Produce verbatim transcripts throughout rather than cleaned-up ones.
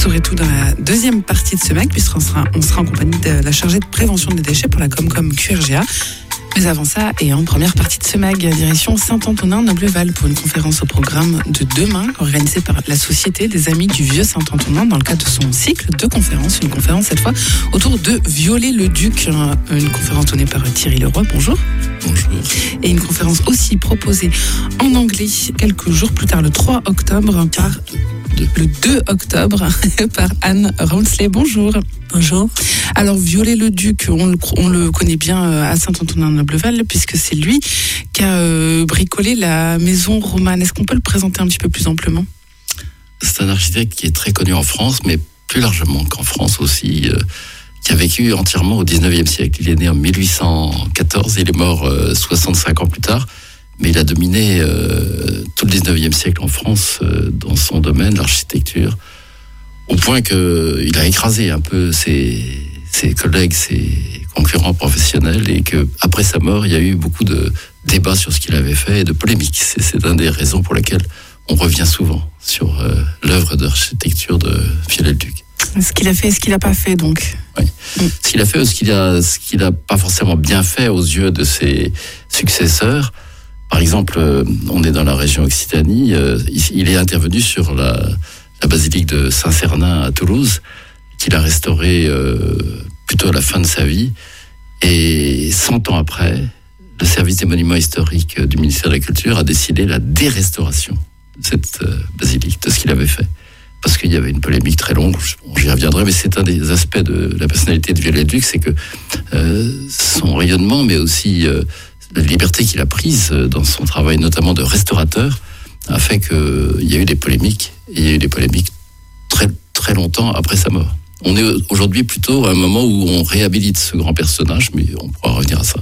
saurez tout dans la deuxième partie de ce mag, puisqu'on sera, on sera en compagnie de la chargée de prévention des déchets pour la Comcom Q R G A. Mais avant ça, et en première partie de ce mag, direction Saint-Antonin-Nobleval pour une conférence au programme de demain, organisée par la Société des Amis du Vieux Saint-Antonin dans le cadre de son cycle de conférences. Une conférence cette fois autour de Viollet-le-Duc, une conférence donnée par Thierry Leroy. Bonjour. Bonjour. Et une conférence aussi proposée en anglais quelques jours plus tard, le trois octobre, par le deux octobre, par Anne Raunsley. Bonjour. Bonjour. Alors, Viollet-le-Duc, on le, on le connaît bien à Saint-Antonin-Nobleval, puisque c'est lui qui a euh, bricolé la maison romane. Est-ce qu'on peut le présenter un petit peu plus amplement ? C'est un architecte qui est très connu en France, mais plus largement qu'en France aussi, euh, qui a vécu entièrement au dix-neuvième siècle. Il est né en mille huit cent quatorze, il est mort euh, soixante-cinq ans plus tard, mais il a dominé euh, tout le dix-neuvième siècle en France euh, dans son domaine, l'architecture, au point qu'il a écrasé un peu ses, ses collègues, ses concurrents professionnels, et qu'après sa mort, il y a eu beaucoup de débats sur ce qu'il avait fait et de polémiques. C'est, c'est une des raisons pour lesquelles on revient souvent sur euh, l'œuvre d'architecture de Viollet-le-Duc. Ce qu'il a fait et ce qu'il n'a pas fait, donc. Oui. Mm. Ce qu'il a fait ou ce qu'il a, ce qu'il n'a pas forcément bien fait aux yeux de ses successeurs. Par exemple, euh, on est dans la région Occitanie, euh, il, il est intervenu sur la, la basilique de Saint-Cernin à Toulouse, qu'il a restaurée euh, plutôt à la fin de sa vie. Et cent ans après, le service des monuments historiques du ministère de la Culture a décidé la dérestauration de cette euh, basilique, de ce qu'il avait fait. Parce qu'il y avait une polémique très longue, j'y reviendrai, mais c'est un des aspects de la personnalité de Viollet-le-Duc, c'est que euh, son rayonnement, mais aussi euh, la liberté qu'il a prise dans son travail, notamment de restaurateur, a fait qu'il y a eu des polémiques, et il y a eu des polémiques très, très longtemps après sa mort. On est aujourd'hui plutôt à un moment où on réhabilite ce grand personnage, mais on pourra revenir à ça.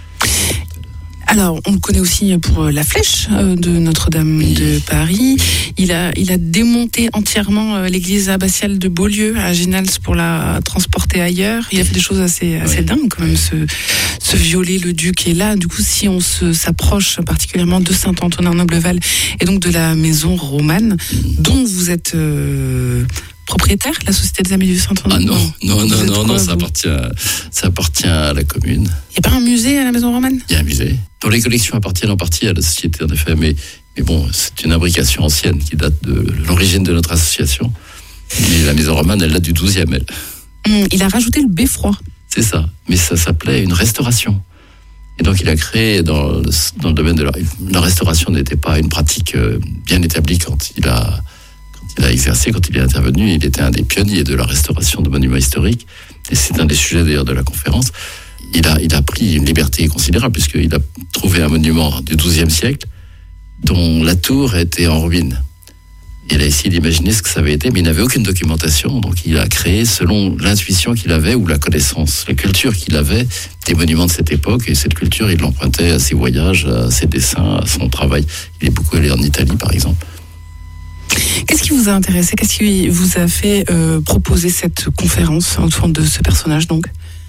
Alors, on le connaît aussi pour la flèche de Notre-Dame oui. de Paris. Il a, il a démonté entièrement l'église abbatiale de Beaulieu à Génals pour la transporter ailleurs. Il a fait des choses assez, assez oui. dingues, quand même, ce, ce Viollet-le-Duc. Et là, du coup, si on se, s'approche particulièrement de Saint-Antonin-Nobleval et donc de la maison romane, dont vous êtes euh, propriétaire, la Société des Amis du Saint-Antonin? Ah non, non, non, non, non, ça appartient, ça appartient à la commune. Il n'y a pas un musée à la maison romane? Il y a un musée. Dont les collections appartiennent en partie à la société, en effet, mais, mais bon, c'est une imbrication ancienne qui date de l'origine de notre association. Mais la maison romane, elle date du douzième, elle. Mmh, il a rajouté le beffroi. C'est ça, mais ça s'appelait une restauration. Et donc il a créé, dans le, dans le domaine de la, la restauration n'était pas une pratique bien établie quand il a... Il a exercé, quand il est intervenu, il était un des pionniers de la restauration de monuments historiques, et c'est un des sujets d'ailleurs de la conférence. Il a, il a pris une liberté considérable, puisqu'il a trouvé un monument du douzième siècle, dont la tour était en ruine. Il a essayé d'imaginer ce que ça avait été, mais il n'avait aucune documentation, donc il a créé selon l'intuition qu'il avait, ou la connaissance, la culture qu'il avait, des monuments de cette époque, et cette culture, il l'empruntait à ses voyages, à ses dessins, à son travail. Il est beaucoup allé en Italie, par exemple. Qu'est-ce qui vous a intéressé? Qu'est-ce qui vous a fait euh, proposer cette conférence autour de ce personnage, donc?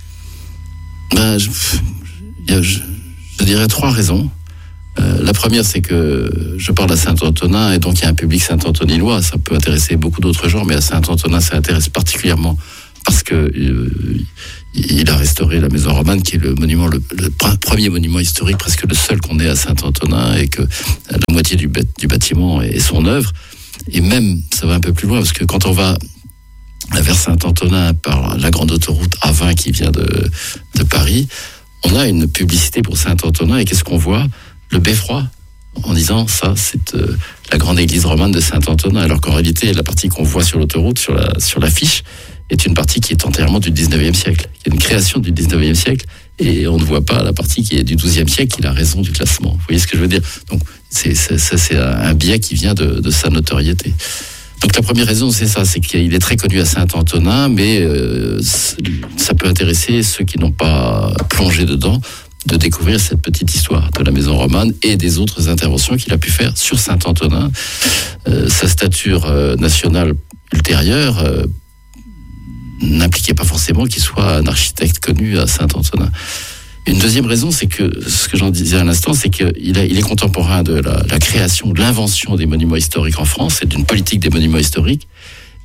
ben, je, je, je, je dirais trois raisons. Euh, la première, c'est que je parle à Saint-Antonin, et donc il y a un public saint-antoninois. Ça peut intéresser beaucoup d'autres gens, mais à Saint-Antonin, ça intéresse particulièrement parce que euh, il a restauré la maison romane, qui est le monument, le, le premier monument historique, presque le seul qu'on ait à Saint-Antonin, et que la moitié du, du bâtiment est son œuvre. Et même, ça va un peu plus loin, parce que quand on va vers Saint-Antonin par la grande autoroute A vingt qui vient de, de Paris, on a une publicité pour Saint-Antonin, et qu'est-ce qu'on voit? Le beffroi, en disant ça, c'est euh, la grande église romane de Saint-Antonin, alors qu'en réalité, la partie qu'on voit sur l'autoroute, sur, la, sur l'affiche, est une partie qui est entièrement du dix-neuvième siècle. Il y a une création du dix-neuvième siècle, et on ne voit pas la partie qui est du douzième siècle, qui a raison du classement. Vous voyez ce que je veux dire? Donc, c'est, c'est, ça, c'est un biais qui vient de, de sa notoriété. Donc, la première raison, c'est ça, c'est qu'il est très connu à Saint-Antonin, mais euh, ça peut intéresser ceux qui n'ont pas plongé dedans, de découvrir cette petite histoire de la maison romane et des autres interventions qu'il a pu faire sur Saint-Antonin. Euh, sa stature euh, nationale ultérieure euh, n'impliquait pas forcément qu'il soit un architecte connu à Saint-Antonin. Une deuxième raison, c'est que, ce que j'en disais à l'instant, c'est qu'il a, il est contemporain de la, la création, de l'invention des monuments historiques en France et d'une politique des monuments historiques.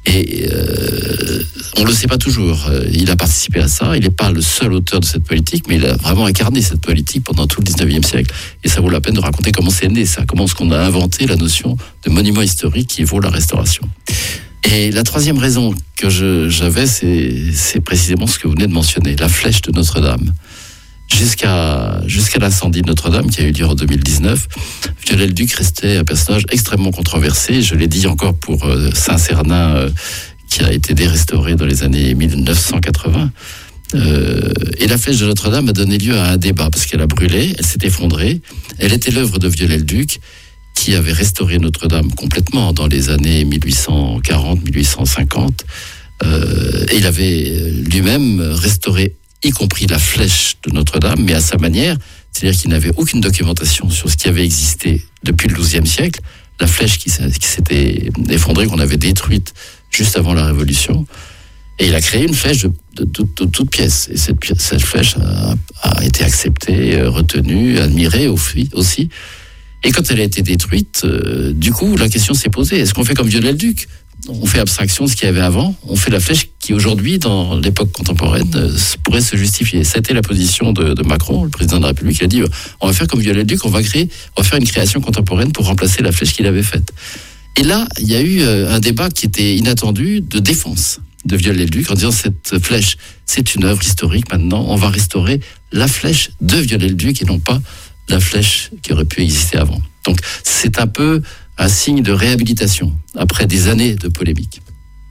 Et euh, on le sait pas toujours. Il a participé à ça. Il n'est pas le seul auteur de cette politique, mais il a vraiment incarné cette politique pendant tout le dix-neuvième siècle. Et ça vaut la peine de raconter comment c'est né, ça. Comment est-ce qu'on a inventé la notion de monument historique qui vaut la restauration. Et la troisième raison que je, j'avais, c'est, c'est précisément ce que vous venez de mentionner, la flèche de Notre-Dame. Jusqu'à, jusqu'à l'incendie de Notre-Dame qui a eu lieu en deux mille dix-neuf, Viollet-le-Duc restait un personnage extrêmement controversé. Je l'ai dit encore pour euh, Saint-Cernin, euh, qui a été dérestauré dans les années dix-neuf cent quatre-vingts. Euh, et la flèche de Notre-Dame a donné lieu à un débat parce qu'elle a brûlé, elle s'est effondrée. Elle était l'œuvre de Viollet-le-Duc qui avait restauré Notre-Dame complètement dans les années dix-huit cent quarante dix-huit cent cinquante. Euh, et il avait lui-même restauré y compris la flèche de Notre-Dame, mais à sa manière, c'est-à-dire qu'il n'avait aucune documentation sur ce qui avait existé depuis le douzième siècle, la flèche qui, qui s'était effondrée, qu'on avait détruite juste avant la Révolution, et il a créé une flèche de, de, de, de toute pièce, et cette, cette flèche a, a été acceptée, retenue, admirée aussi, et quand elle a été détruite, euh, du coup, la question s'est posée, est-ce qu'on fait comme Viollet-le-Duc ? On fait abstraction de ce qu'il y avait avant, on fait la flèche qui aujourd'hui, dans l'époque contemporaine, euh, pourrait se justifier. Ça a été la position de, de Macron, le président de la République, il a dit, on va faire comme Viollet-le-Duc, on va créer, on va faire une création contemporaine pour remplacer la flèche qu'il avait faite. Et là, il y a eu euh, un débat qui était inattendu de défense de Viollet-le-Duc en disant, cette flèche, c'est une œuvre historique maintenant, on va restaurer la flèche de Viollet-le-Duc et non pas la flèche qui aurait pu exister avant. Donc, c'est un peu un signe de réhabilitation après des années de polémique.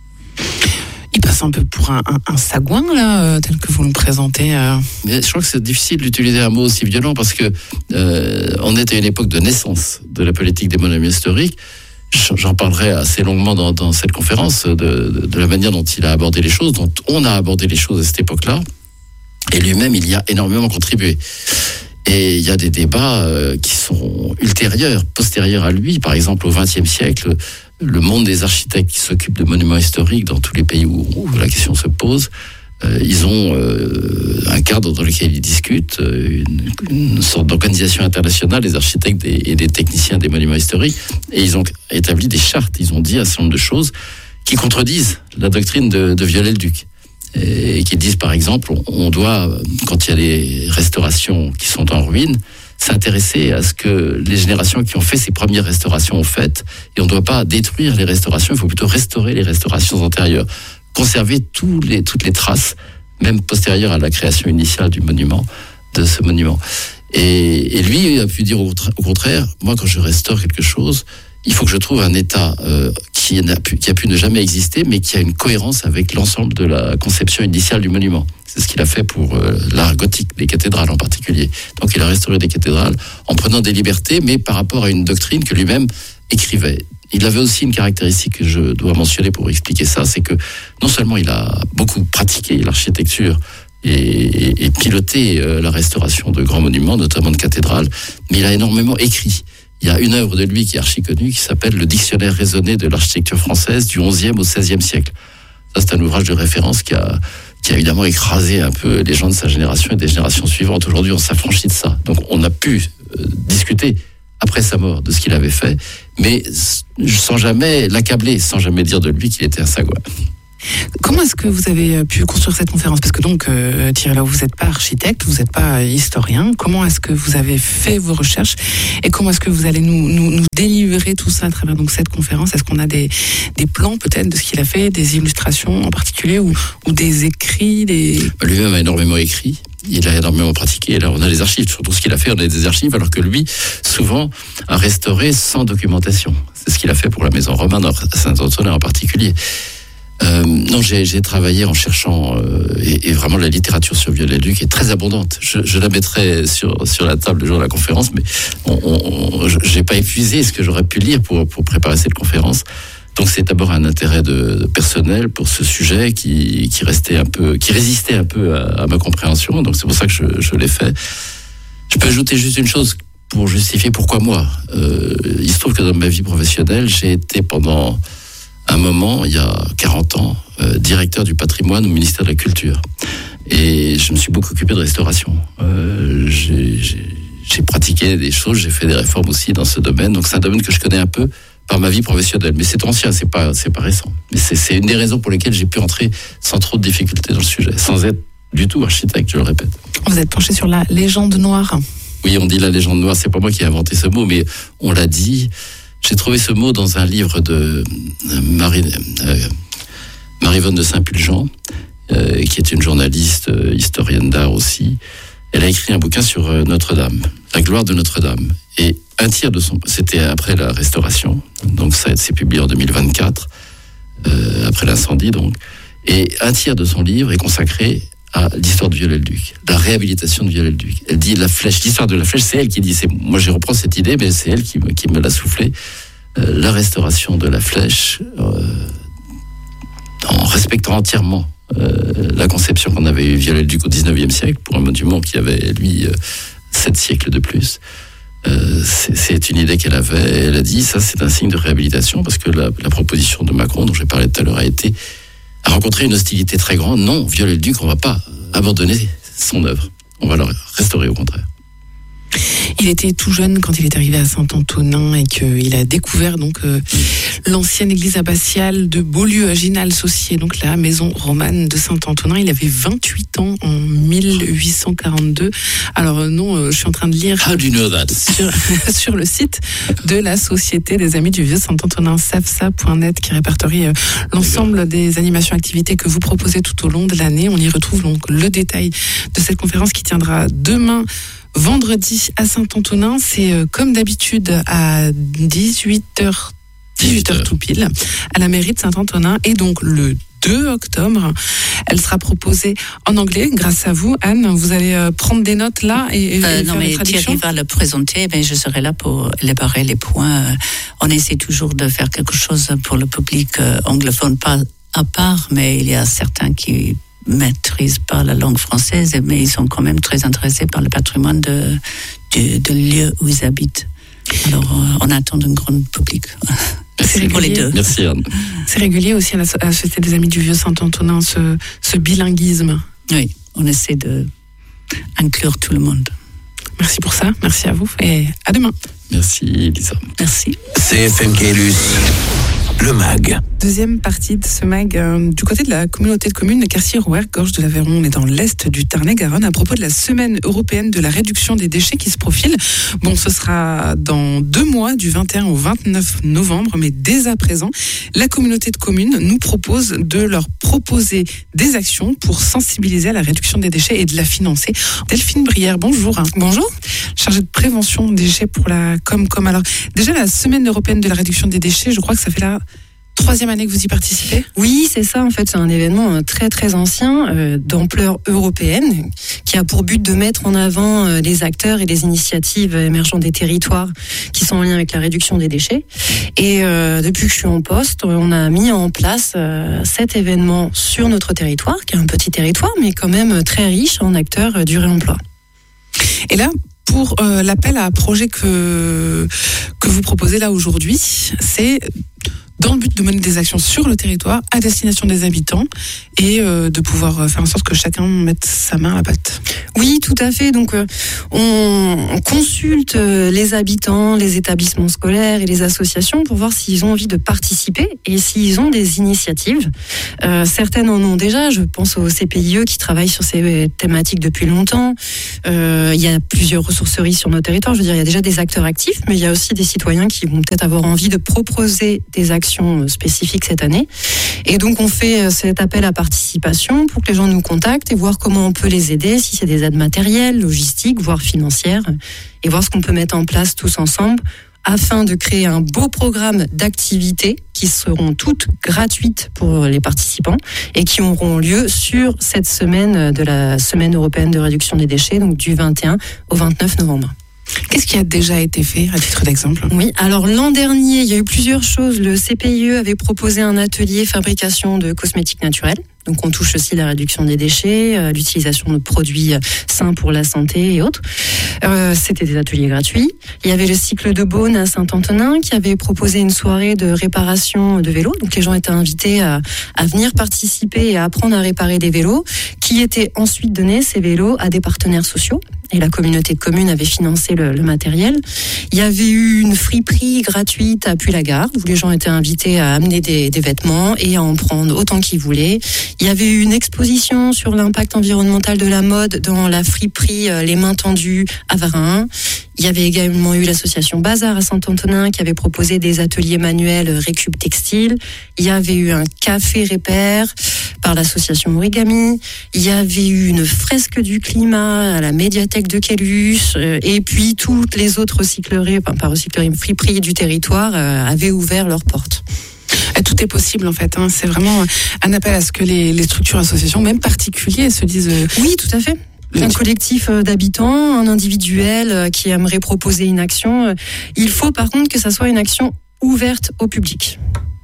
Il passe un peu pour un, un, un sagouin, là, euh, tel que vous le présentez. Euh... Mais je crois que c'est difficile d'utiliser un mot aussi violent parce que euh, on est à une époque de naissance de la politique des monuments historiques. J'en parlerai assez longuement dans, dans cette conférence de, de, de la manière dont il a abordé les choses, dont on a abordé les choses à cette époque-là. Et lui-même, il y a énormément contribué. Et il y a des débats euh, qui sont ultérieurs, postérieurs à lui. Par exemple, au vingtième siècle, le monde des architectes qui s'occupent de monuments historiques dans tous les pays où, où la question se pose, euh, ils ont euh, un cadre dans lequel ils discutent, une, une sorte d'organisation internationale des architectes et, et des techniciens des monuments historiques, et ils ont établi des chartes, ils ont dit un certain nombre de choses qui contredisent la doctrine de, de Viollet-le-Duc. Et qui disent par exemple, on doit, quand il y a des restaurations qui sont en ruine, s'intéresser à ce que les générations qui ont fait ces premières restaurations ont fait, et on ne doit pas détruire les restaurations, il faut plutôt restaurer les restaurations antérieures, conserver tous les, toutes les traces, même postérieures à la création initiale du monument, de ce monument. Et, et lui il a pu dire au, au contraire, moi quand je restaure quelque chose, il faut que je trouve un état euh, qui, n'a pu, qui a pu ne jamais exister, mais qui a une cohérence avec l'ensemble de la conception initiale du monument. C'est ce qu'il a fait pour euh, l'art gothique, les cathédrales en particulier. Donc il a restauré des cathédrales en prenant des libertés, mais par rapport à une doctrine que lui-même écrivait. Il avait aussi une caractéristique que je dois mentionner pour expliquer ça, c'est que non seulement il a beaucoup pratiqué l'architecture et, et, et piloté euh, la restauration de grands monuments, notamment de cathédrales, mais il a énormément écrit. Il y a une œuvre de lui qui est archi connue, qui s'appelle Le Dictionnaire raisonné de l'architecture française du onzième au seizième siècle. Ça, c'est un ouvrage de référence qui a, qui a évidemment écrasé un peu les gens de sa génération et des générations suivantes. Aujourd'hui, on s'affranchit de ça. Donc, on a pu euh, discuter après sa mort de ce qu'il avait fait, mais sans jamais l'accabler, sans jamais dire de lui qu'il était un sagouin. Comment est-ce que vous avez pu construire cette conférence ? Parce que donc, euh, Thierry Lau, vous n'êtes pas architecte, vous n'êtes pas historien. Comment est-ce que vous avez fait vos recherches et comment est-ce que vous allez nous, nous, nous délivrer tout ça à travers donc cette conférence ? Est-ce qu'on a des, des plans peut-être de ce qu'il a fait, des illustrations en particulier ou, ou des écrits des... Lui-même a énormément écrit. Il a énormément pratiqué. Et là, on a les archives. Sur tout ce qu'il a fait, on a des archives, alors que lui, souvent, a restauré sans documentation. C'est ce qu'il a fait pour la maison romaine à Saint-Antonin en particulier. Euh, non, j'ai, j'ai travaillé en cherchant euh, et, et vraiment la littérature sur Viollet-le-Duc est très abondante. Je, je la mettrai sur sur la table le jour de la conférence, mais on, on, on, j'ai pas épuisé ce que j'aurais pu lire pour pour préparer cette conférence. Donc c'est d'abord un intérêt de, de personnel pour ce sujet qui qui restait un peu, qui résistait un peu à, à ma compréhension. Donc c'est pour ça que je, je l'ai fait. Je peux ajouter juste une chose pour justifier pourquoi moi. Euh, il se trouve que dans ma vie professionnelle, j'ai été pendant un moment, il y a quarante ans, euh, directeur du patrimoine au ministère de la Culture. Et je me suis beaucoup occupé de restauration. Euh, j'ai, j'ai, j'ai pratiqué des choses, j'ai fait des réformes aussi dans ce domaine. Donc c'est un domaine que je connais un peu par ma vie professionnelle. Mais c'est ancien, c'est pas, c'est pas récent. Mais c'est, c'est une des raisons pour lesquelles j'ai pu entrer sans trop de difficultés dans le sujet, sans être du tout architecte, je le répète. Vous êtes penché sur la légende noire. Oui, on dit la légende noire, c'est pas moi qui ai inventé ce mot, mais on l'a dit. J'ai trouvé ce mot dans un livre de Marie, euh, Marie-Vonne de Saint-Pulgent, euh, qui est une journaliste, euh, historienne d'art aussi. Elle a écrit un bouquin sur euh, Notre-Dame, la gloire de Notre-Dame. Et un tiers de son... C'était après la Restauration, donc ça s'est publié en deux mille vingt-quatre, euh, après l'incendie donc. Et un tiers de son livre est consacré à l'histoire de Viollet-le-Duc, la réhabilitation de Viollet-le-Duc. Elle dit la flèche, l'histoire de la flèche, c'est elle qui dit. C'est, moi, je reprends cette idée, mais c'est elle qui me, qui me l'a soufflé. Euh, la restauration de la flèche, euh, en respectant entièrement euh, la conception qu'on avait eu Viollet-le-Duc au dix-neuvième siècle, pour un monument qui avait, lui, euh, sept siècles de plus. Euh, c'est, c'est une idée qu'elle avait. Elle a dit, ça, c'est un signe de réhabilitation, parce que la, la proposition de Macron, dont j'ai parlé tout à l'heure, a été a rencontré une hostilité très grande. Non, Viollet-le-Duc, on ne va pas abandonner son œuvre. On va la restaurer au contraire. Il était tout jeune quand il est arrivé à Saint-Antonin et qu'il a découvert donc euh, l'ancienne église abbatiale de Beaulieu à Ginals-Saucier, donc la maison romane de Saint-Antonin. Il avait vingt-huit ans en mille huit cent quarante-deux. Alors euh, non, euh, je suis en train de lire How do you know that? sur, sur le site de la Société des Amis du Vieux Saint-Antonin, safsa point net, qui répertorie euh, l'ensemble des animations activités que vous proposez tout au long de l'année. On y retrouve donc le détail de cette conférence qui tiendra demain, vendredi, à Saint-Antonin. C'est euh, comme d'habitude à dix-huit heures, dix-huit heures tout pile, à la mairie de Saint-Antonin. Et donc le deux octobre, elle sera proposée en anglais grâce à vous. Anne, vous allez euh, prendre des notes là et, et, euh, et non, faire mais les traductions. Thierry va le présenter, ben, je serai là pour élaborer les points. On essaie toujours de faire quelque chose pour le public euh, anglophone, pas à part, mais il y a certains qui maîtrisent pas la langue française, mais ils sont quand même très intéressés par le patrimoine de, de, de lieu où ils habitent. Alors, euh, on attend un grand public. C'est pour les deux. Merci Anne. C'est régulier aussi à la, à la Société des Amis du Vieux Saint-Antonin, ce, ce bilinguisme. Oui, on essaie de inclure tout le monde. Merci pour ça, merci à vous et à demain. Merci Lisa. Merci. C F M Caylus, le mag. Deuxième partie de ce mag, euh, du côté de la communauté de communes de Quercy-Rouergue, Gorge de l'Aveyron, on est dans l'est du Tarn-et-Garonne, à propos de la semaine européenne de la réduction des déchets qui se profile. Bon, ce sera dans deux mois, du vingt et un au vingt-neuf novembre, mais dès à présent, la communauté de communes nous propose de leur proposer des actions pour sensibiliser à la réduction des déchets et de la financer. Delphine Brière, bonjour. Bonjour. Chargée de prévention des déchets pour la Comcom. Alors, déjà, la semaine européenne de la réduction des déchets, je crois que ça fait la troisième année que vous y participez. Oui, c'est ça. En fait, c'est un événement très très ancien, euh, d'ampleur européenne, qui a pour but de mettre en avant euh, les acteurs et les initiatives émergentes des territoires qui sont en lien avec la réduction des déchets. Et euh, depuis que je suis en poste, on a mis en place euh, cet événement sur notre territoire, qui est un petit territoire, mais quand même très riche en acteurs euh, du réemploi. Et là, pour euh, l'appel à projet que, que vous proposez là aujourd'hui, c'est dans le but de mener des actions sur le territoire à destination des habitants et euh, de pouvoir faire en sorte que chacun mette sa main à la pâte. Oui, tout à fait. Donc, euh, on, on consulte euh, les habitants, les établissements scolaires et les associations pour voir s'ils ont envie de participer et s'ils ont des initiatives. Euh, certaines en ont déjà. Je pense au C P I E qui travaille sur ces thématiques depuis longtemps. Euh, il y a plusieurs ressourceries sur nos territoires. Je veux dire, il y a déjà des acteurs actifs, mais il y a aussi des citoyens qui vont peut-être avoir envie de proposer des actions spécifiques cette année. Et donc, on fait cet appel à participation pour que les gens nous contactent et voir comment on peut les aider, si c'est des aides matérielles, logistiques, voire financières, et voir ce qu'on peut mettre en place tous ensemble afin de créer un beau programme d'activités qui seront toutes gratuites pour les participants et qui auront lieu sur cette semaine de la Semaine européenne de réduction des déchets, donc du vingt et un au vingt-neuf novembre. Qu'est-ce qui a déjà été fait, à titre d'exemple ? Oui, alors l'an dernier, il y a eu plusieurs choses. Le C P I E avait proposé un atelier fabrication de cosmétiques naturels. Donc on touche aussi la réduction des déchets, euh, l'utilisation de produits sains pour la santé et autres. Euh, c'était des ateliers gratuits. Il y avait le cycle de Beaune à Saint-Antonin qui avait proposé une soirée de réparation de vélos. Donc les gens étaient invités à, à venir participer et à apprendre à réparer des vélos, qui étaient ensuite donnés, ces vélos, à des partenaires sociaux. Et la communauté de communes avait financé le, le matériel. Il y avait eu une friperie gratuite à Puy-la-Garde, où les gens étaient invités à amener des, des vêtements et à en prendre autant qu'ils voulaient. Il y avait eu une exposition sur l'impact environnemental de la mode dans la friperie Les Mains Tendues à Varin. Il y avait également eu l'association Bazar à Saint-Antonin qui avait proposé des ateliers manuels Récup Textile. Il y avait eu un café Répère par l'association Origami. Il y avait eu une fresque du climat à la médiathèque de Quélus. Et puis toutes les autres recycleries, enfin pas recycleries, friperies du territoire euh, avaient ouvert leurs portes. Tout est possible en fait, hein. C'est vraiment un appel à ce que les, les structures, associations, même particuliers, se disent... Euh... Oui, tout à fait. Un collectif d'habitants, un individuel qui aimerait proposer une action. Il faut par contre que ça soit une action ouverte au public.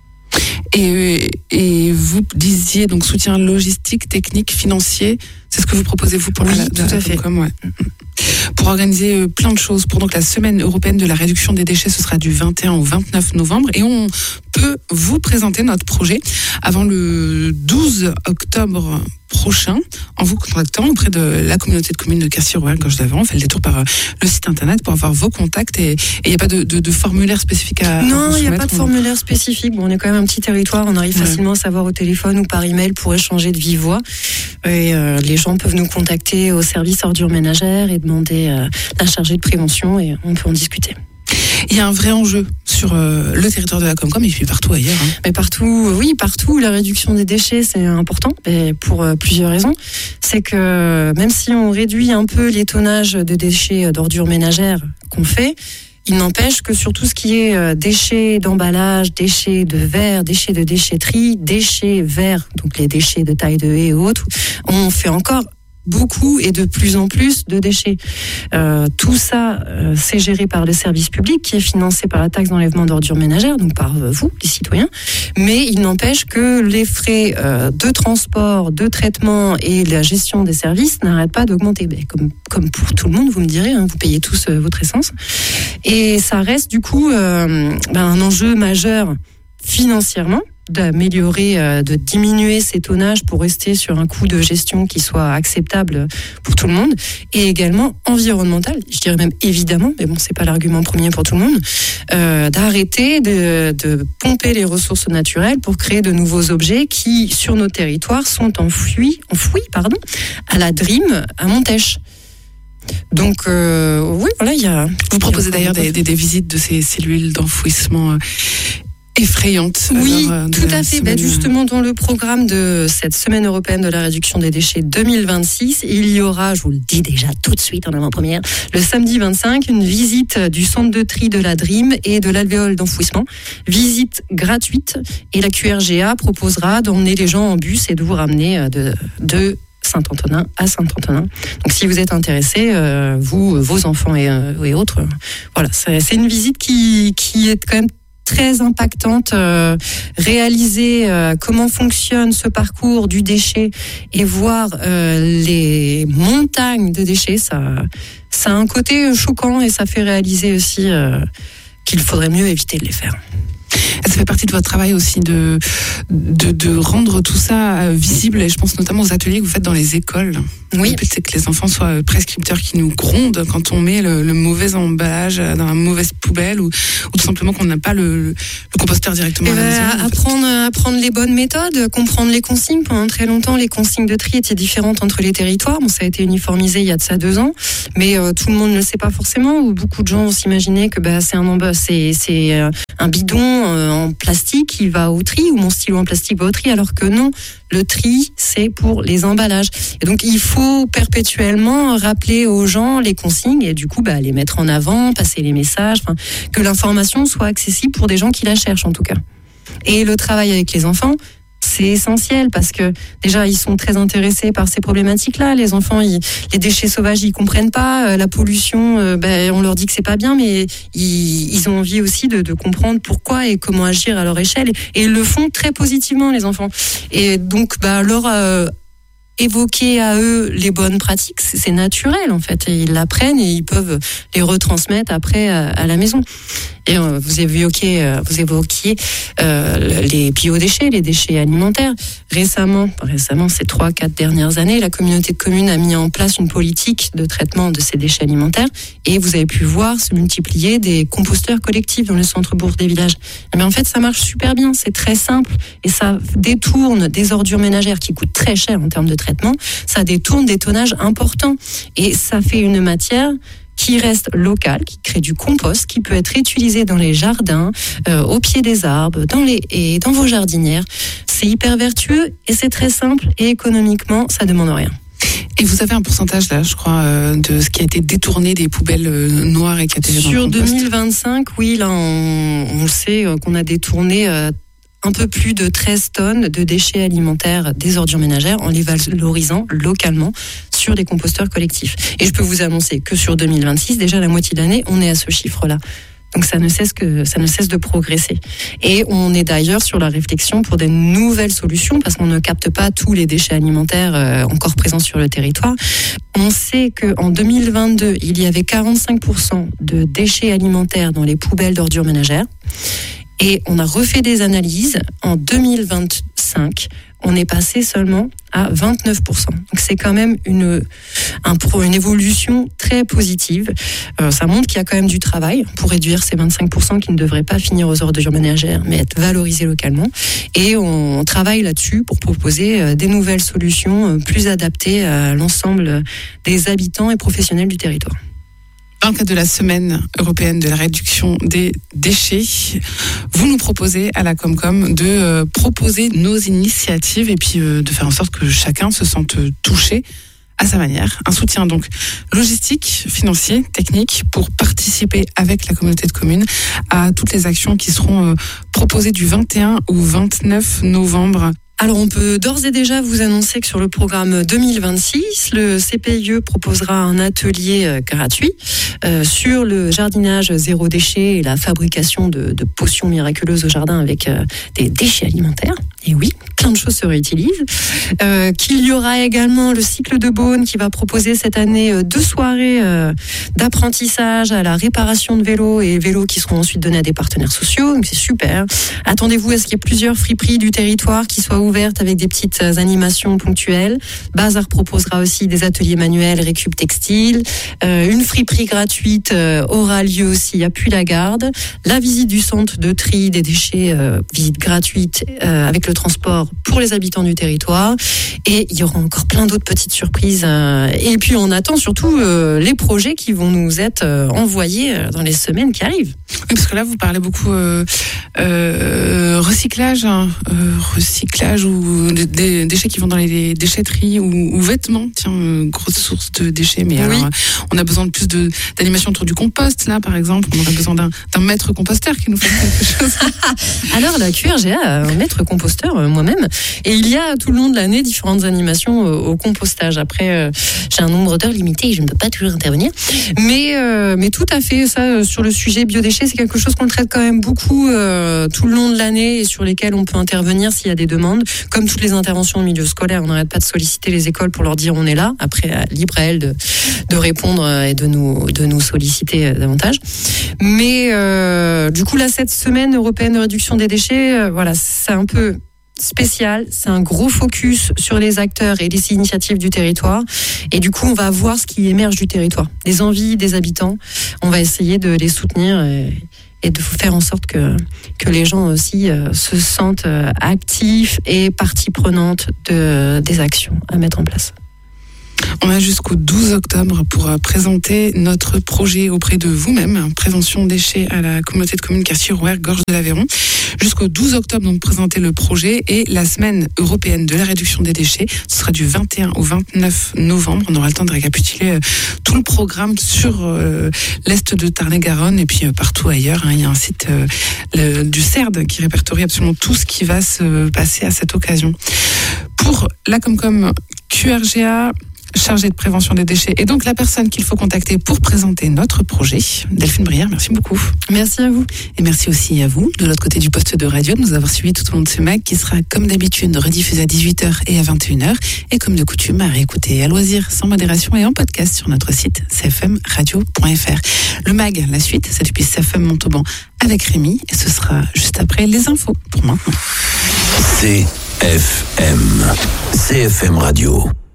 Et, et vous disiez donc soutien logistique, technique, financier, c'est ce que vous proposez vous pour oui, la, tout à la fait. Comcom, ouais. Pour organiser plein de choses. Pour donc la semaine européenne de la réduction des déchets, ce sera du vingt et un au vingt-neuf novembre. Et on peut vous présenter notre projet avant le douze octobre prochain en vous contactant auprès de la communauté de communes de Quercy-Rouen-Gorge d'Avant. On fait le détour par le site internet pour avoir vos contacts et il n'y a pas de, de, de formulaire spécifique à Non, il n'y a pas de on... formulaire spécifique. Bon, on est quand même un petit territoire, on arrive ouais. facilement à savoir au téléphone ou par email pour échanger de vive voix. Et euh, les gens peuvent nous contacter au service ordures ménagères et demander euh, la chargée de prévention et on peut en discuter. Il y a un vrai enjeu sur euh, le territoire de la Comcom et puis partout ailleurs. Hein. Mais partout, oui, partout, la réduction des déchets, c'est important, mais pour euh, plusieurs raisons. C'est que même si on réduit un peu les tonnages de déchets d'ordures ménagères qu'on fait, il n'empêche que sur tout ce qui est euh, déchets d'emballage, déchets de verre, déchets de déchetterie, déchets verts, donc les déchets de taille de haie et autres, on fait encore beaucoup et de plus en plus de déchets. Euh, tout ça, euh, c'est géré par le service public qui est financé par la taxe d'enlèvement d'ordures ménagères, donc par euh, vous, les citoyens. Mais il n'empêche que les frais euh, de transport, de traitement et la gestion des services n'arrêtent pas d'augmenter. Ben, comme, comme pour tout le monde, vous me direz, hein, vous payez tous euh, votre essence. Et ça reste du coup euh, ben, un enjeu majeur financièrement, d'améliorer, euh, de diminuer ces tonnages pour rester sur un coût de gestion qui soit acceptable pour tout le monde, et également environnemental, je dirais même évidemment, mais bon, c'est pas l'argument premier pour tout le monde, euh, d'arrêter de, de pomper les ressources naturelles pour créer de nouveaux objets qui, sur nos territoires, sont enfouis, enfouis pardon, à la D R I M, à Montèche. Donc, euh, oui, voilà, il y a... Vous proposez d'ailleurs des, des, des visites de ces cellules d'enfouissement euh, effrayante. Oui, alors, tout à fait. Ben justement, dans le programme de cette semaine européenne de la réduction des déchets deux mille vingt-six, il y aura, je vous le dis déjà tout de suite en avant-première, le samedi vingt-cinq, une visite du centre de tri de la D R I M et de l'alvéole d'enfouissement. Visite gratuite. Et la Q R G A proposera d'emmener les gens en bus et de vous ramener de, de Saint-Antonin à Saint-Antonin. Donc si vous êtes intéressés, euh, vous, vos enfants et, euh, et autres, euh, voilà, c'est, c'est une visite qui, qui est quand même très impactante, euh, réaliser euh, comment fonctionne ce parcours du déchet et voir euh, les montagnes de déchets, ça, ça a un côté choquant et ça fait réaliser aussi euh, qu'il faudrait mieux éviter de les faire. Ça fait partie de votre travail aussi de, de, de rendre tout ça visible, et je pense notamment aux ateliers que vous faites dans les écoles. Oui. Le but, c'est que les enfants soient prescripteurs qui nous grondent quand on met le, le mauvais emballage dans la mauvaise poubelle, ou, ou tout simplement qu'on n'a pas le, le composteur directement et à la ben, maison. Apprendre, apprendre les bonnes méthodes, comprendre les consignes. Pendant très longtemps, les consignes de tri étaient différentes entre les territoires. Bon, ça a été uniformisé il y a de ça deux ans, mais euh, tout le monde ne le sait pas forcément, ou beaucoup de gens vont s'imaginer que bah, c'est un emballage, c'est, c'est euh, un bidon euh, en plastique qui va au tri, ou mon stylo en plastique va au tri, alors que non, le tri, c'est pour les emballages. Et donc, il faut perpétuellement rappeler aux gens les consignes et du coup, bah, les mettre en avant, passer les messages, que l'information soit accessible pour des gens qui la cherchent en tout cas. Et le travail avec les enfants, c'est essentiel parce que déjà ils sont très intéressés par ces problématiques-là. Les enfants, ils, les déchets sauvages, ils comprennent pas. Euh, la pollution, euh, ben, on leur dit que c'est pas bien, mais ils, ils ont envie aussi de, de comprendre pourquoi et comment agir à leur échelle. Et, et ils le font très positivement, les enfants. Et donc, bah, leur euh, évoquer à eux les bonnes pratiques, c'est, c'est naturel en fait. Et ils l'apprennent et ils peuvent les retransmettre après à, à la maison. Et euh, vous évoquiez, euh, vous évoquiez euh, les biodéchets, les déchets alimentaires. Récemment, récemment, ces trois, quatre dernières années, la communauté de communes a mis en place une politique de traitement de ces déchets alimentaires. Et vous avez pu voir se multiplier des composteurs collectifs dans le centre-bourg des villages. Mais en fait, ça marche super bien. C'est très simple et ça détourne des ordures ménagères qui coûtent très cher en termes de traitement. Ça détourne des tonnages importants et ça fait une matière qui reste local, qui crée du compost, qui peut être utilisé dans les jardins, euh, au pied des arbres, dans les haies, dans vos jardinières. C'est hyper vertueux et c'est très simple et économiquement, ça demande rien. Et vous avez un pourcentage là, je crois, euh, de ce qui a été détourné des poubelles euh, noires et catégoriques dans le Sur compost. deux mille vingt-cinq, oui, là, on, on sait qu'on a détourné euh, un peu plus de treize tonnes de déchets alimentaires des ordures ménagères en les valorisant localement sur des composteurs collectifs. Et je peux vous annoncer que sur deux mille vingt-six, déjà la moitié de l'année, on est à ce chiffre-là. Donc ça ne cesse que ça ne cesse de progresser. Et on est d'ailleurs sur la réflexion pour des nouvelles solutions parce qu'on ne capte pas tous les déchets alimentaires euh, encore présents sur le territoire. On sait qu'en deux mille vingt-deux, il y avait quarante-cinq pour cent de déchets alimentaires dans les poubelles d'ordures ménagères. Et on a refait des analyses. En deux mille vingt-cinq, on est passé seulement à vingt-neuf pour cent. Donc c'est quand même une, un, une évolution très positive. Euh, ça montre qu'il y a quand même du travail pour réduire ces vingt-cinq pour cent qui ne devraient pas finir aux ordures ménagères, mais être valorisés localement. Et on travaille là-dessus pour proposer des nouvelles solutions plus adaptées à l'ensemble des habitants et professionnels du territoire. Dans le cadre de la semaine européenne de la réduction des déchets, vous nous proposez à la Comcom de euh, proposer nos initiatives et puis euh, de faire en sorte que chacun se sente touché à sa manière. Un soutien donc logistique, financier, technique pour participer avec la communauté de communes à toutes les actions qui seront euh, proposées du vingt et un au vingt-neuf novembre. Alors on peut d'ores et déjà vous annoncer que sur le programme deux mille vingt-six, le C P I E proposera un atelier euh, gratuit euh, sur le jardinage zéro déchet et la fabrication de, de potions miraculeuses au jardin avec euh, des déchets alimentaires. Et oui, plein de choses se réutilisent. Euh, qu'il y aura également le cycle de Beaune qui va proposer cette année euh, deux soirées euh, d'apprentissage à la réparation de vélos et vélos qui seront ensuite donnés à des partenaires sociaux. Donc c'est super. Attendez-vous à ce qu'il y ait plusieurs friperies du territoire qui soient ouverte avec des petites animations ponctuelles. Bazar proposera aussi des ateliers manuels, récup textile. Euh, une friperie gratuite euh, aura lieu aussi à Puy-la-Garde. La visite du centre de tri des déchets, euh, visite gratuite euh, avec le transport pour les habitants du territoire. Et il y aura encore plein d'autres petites surprises. Euh, et puis on attend surtout euh, les projets qui vont nous être euh, envoyés dans les semaines qui arrivent. Oui, parce que là, vous parlez beaucoup euh, euh, recyclage, hein, euh, recyclage ou des, des déchets qui vont dans les déchetteries ou, ou vêtements. Tiens, euh, grosse source de déchets. Mais oui. alors, on a besoin de plus de, d'animation autour du compost, là, par exemple. On aurait besoin d'un, d'un maître composteur qui nous fasse quelque chose. Alors, la Q R G A a un maître composteur, euh, moi-même. Et il y a tout le long de l'année différentes animations euh, au compostage. Après, euh, j'ai un nombre d'heures limité et je ne peux pas toujours intervenir. Mais, euh, mais tout à fait, ça, euh, sur le sujet biodéchets, c'est quelque chose qu'on traite quand même beaucoup euh, tout le long de l'année et sur lesquels on peut intervenir s'il y a des demandes. Comme toutes les interventions au milieu scolaire, on n'arrête pas de solliciter les écoles pour leur dire on est là. Après, libre à elles de, de répondre et de nous, de nous solliciter davantage. Mais euh, du coup, là, cette semaine européenne de réduction des déchets, euh, voilà, c'est un peu spécial, c'est un gros focus sur les acteurs et les initiatives du territoire. Et du coup, on va voir ce qui émerge du territoire, des envies des habitants. On va essayer de les soutenir et, et de faire en sorte que, que les gens aussi euh, se sentent euh, actifs et partie prenante de, des actions à mettre en place. On a jusqu'au douze octobre pour présenter notre projet auprès de vous-même, prévention déchets à la communauté de communes quartier Rouergue, Gorge de l'Aveyron. Jusqu'au douze octobre, donc, présenter le projet et la semaine européenne de la réduction des déchets. Ce sera du vingt et un au vingt-neuf novembre. On aura le temps de récapituler euh, tout le programme sur euh, l'est de Tarn-et-Garonne et puis euh, partout ailleurs. Hein. Il y a un site euh, le, du C E R D qui répertorie absolument tout ce qui va se passer à cette occasion. Pour la Comcom Q R G A, chargée de prévention des déchets, et donc la personne qu'il faut contacter pour présenter notre projet, Delphine Brière, merci beaucoup. Merci à vous. Et merci aussi à vous, de l'autre côté du poste de radio, de nous avoir suivis tout au long de ce mag qui sera, comme d'habitude, rediffusé à dix-huit heures et à vingt et une heures, et comme de coutume, à réécouter à loisir, sans modération et en podcast sur notre site c f m radio point f r. Le mag, la suite, c'est depuis C F M Montauban avec Rémi, et ce sera juste après les infos, pour maintenant. C F M, C F M Radio.